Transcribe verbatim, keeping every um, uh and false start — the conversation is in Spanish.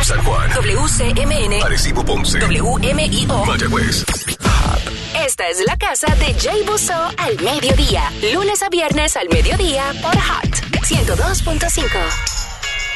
San Juan. W C M N. Arecibo, Ponce. W M I O. Mayagüez. Esta es la casa de Jay Busso al mediodía. Lunes a viernes al mediodía por Hot ciento dos punto cinco.